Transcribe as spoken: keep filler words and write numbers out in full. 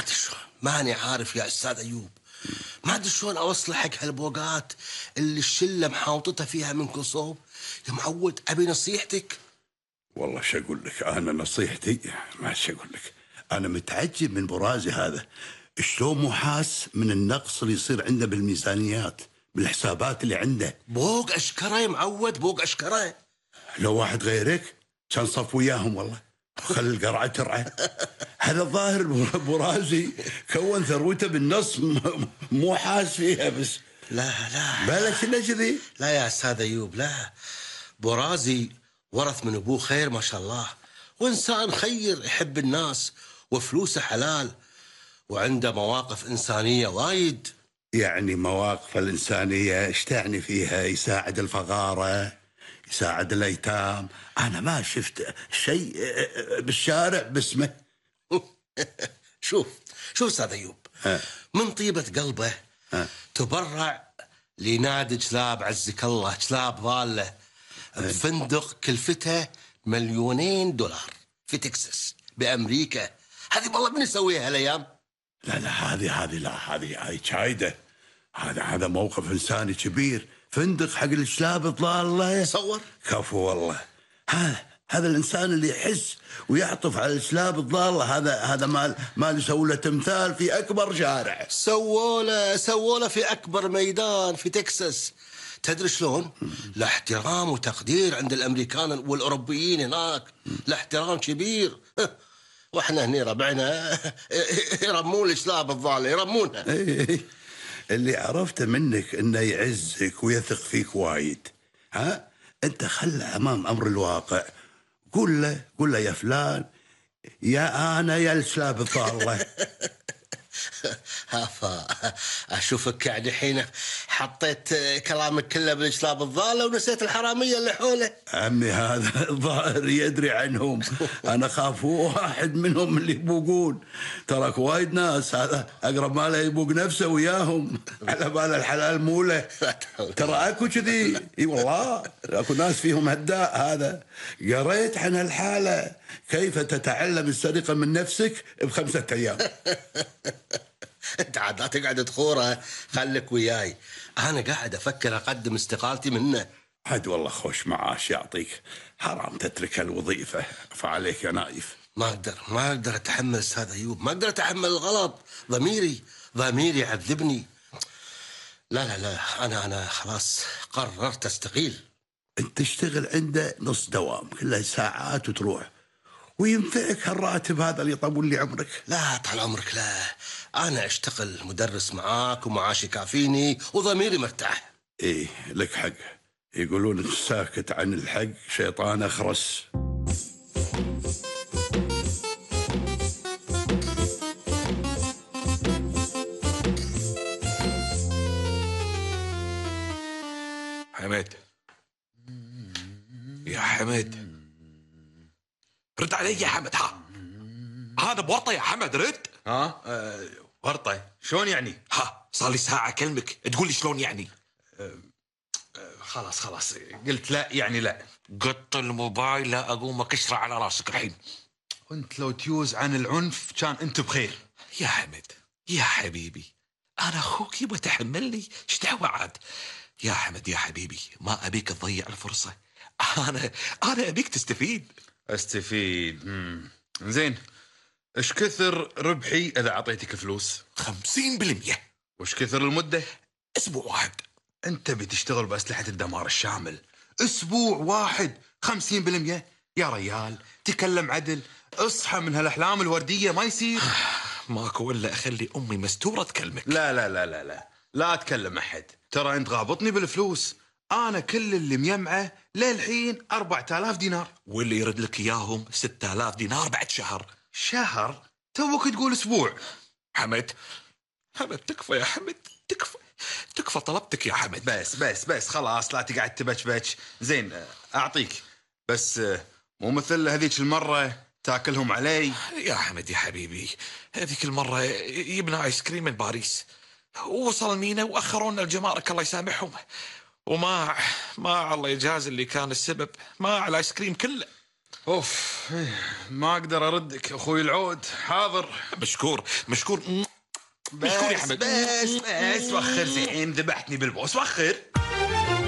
ادري شلون، ماني عارف يا استاذ ايوب، ما ادري شلون اوصل حق هالبوقات اللي الشله محاوطتها فيها من كصوب. يا معود ابي نصيحتك. والله شو اقول لك، انا نصيحتي ما شو اقول لك، انا متعجب من برازي هذا شلون مو حاس من النقص اللي يصير عنده بالميزانيات بالحسابات اللي عنده. بوق اشكره يا معود، بوق اشكره. لو واحد غيرك كان صف وياهم والله، خل القرعه ترعى. هذا الظاهر برازي كون ثروته بالنص مو حاس فيها بس. لا لا بالك انه كذي؟ لا يا استاذ ايوب، لا. برازي ورث من ابوه خير ما شاء الله، وانسان خير يحب الناس وفلوسه حلال، وعنده مواقف انسانيه وايد. يعني مواقف الانسانيه ايش تعني فيها؟ يساعد الفقاره، يساعد الايتام. انا ما شفت شيء بالشارع باسمه. شوف شوف استاذ ايوب، ها. من طيبه قلبه ها. تبرع لنادي كلاب عزك الله، كلاب ضاله بفندق كلفته مليونين دولار في تكساس بامريكا. هذه والله من يسويها هالايام؟ لا لا هذه هذه لا هذه هاي شايده. هذا هذا موقف انساني كبير، فندق حق الكلاب الضاله. تصور كفو والله. هذا هذا الانسان اللي يحس ويعطف على الكلاب الضاله، هذا هذا مال مال يسوي له تمثال في اكبر شارع. سووا له سووا له في اكبر ميدان في تكساس. تدري شلون؟ لا احترام وتقدير عند الامريكان والاوروبيين هناك، لا احترام كبير. واحنا هني ربعنا يرمون الكلاب الضاله، يرمونها. اللي عرفته منك انه يعزك ويثق فيك وايد. ها انت خله امام امر الواقع، قول له قول له يا فلان، يا انا يا الكلاب الضاله. هافا اشوفك قاعد الحين حطيت كلامك كله بالكلاب الضاله ونسيت الحراميه اللي حوله. عمي هذا الظاهر يدري عنهم، انا خاف واحد منهم اللي يبوقون. تراك وايد ناس، هذا اقرب ما له يبوق نفسه وياهم على بال الحلال موله. ترى اكو كذي، اي والله اكو ناس فيهم هداء. هذا قريت عن الحاله كيف تتعلم السرقه من نفسك بخمسه ايام. انت عاد لا تقعد تخوره، خليك وياي، انا قاعد افكر اقدم استقالتي منه. عاد والله خوش معاش يعطيك، حرام تترك الوظيفه، فعليك يا نايف. ما اقدر ما اقدر اتحمل استاذ ايوب، ما اقدر اتحمل الغلط، ضميري ضميري يعذبني. لا لا لا انا انا خلاص قررت استقيل. انت تشتغل عنده نص دوام كلها ساعات وتروح، وينفعك هالراتب هذا اللي يطول لي عمرك. لا طال عمرك، لا انا اشتغل مدرس معاك ومعاشي كافيني وضميري مرتاح. ايه لك حق، يقولون الساكت عن الحق شيطان اخرس. حمد يا حمد، رد علي يا حمد. ها هذا بورطه يا حمد، رد. ها أه ورطه شلون يعني؟ ها صار لي ساعه اكلمك تقول لي شلون يعني؟ أه أه خلاص خلاص قلت لا يعني لا. قط الموبايل لا اقوم اكشره على راسك الحين. وانت لو تيوز عن العنف كان انت بخير. يا حمد يا حبيبي، انا اخوك يبغى تحملني، ايش دعوه عاد؟ يا حمد يا حبيبي، ما ابيك تضيع الفرصه، انا انا ابيك تستفيد. استفيد؟ امم زين، ايش كثر ربحي اذا اعطيتك فلوس؟ خمسين بالمية. وش كثر المده؟ اسبوع واحد. انت بتشتغل باسلحه الدمار الشامل، اسبوع واحد خمسين بالمية؟ يا ريال تكلم عدل، اصحى من هالاحلام الورديه، ما يصير. ماكو الا اخلي امي مستوره تكلمك. لا لا لا لا لا لا تكلم احد، ترى انت غابطني بالفلوس. انا كل اللي مجمعه للحين أربعة آلاف دينار، واللي يرد لك اياهم ستة آلاف دينار بعد شهر. شهر؟ توك تقول اسبوع. حمد حمد تكفى يا حمد، تكفى تكفى طلبتك يا حمد. بس بس بس خلاص لا تقعد تبكبك. زين اعطيك، بس مو مثل هذيك المره تاكلهم علي. يا حمد يا حبيبي، هذيك المره جبنا ايس كريم من باريس، ووصل مينا واخرونا الجمارك الله يسامحهم، وما ما الله يجاز اللي كان السبب، ما على الايس كريم كله. اوف إيه، ما اقدر اردك اخوي العود. حاضر. مشكور مشكور بس مشكور يا حمد. بس بس وخر زين، ذبحتني بالبوس. وخر.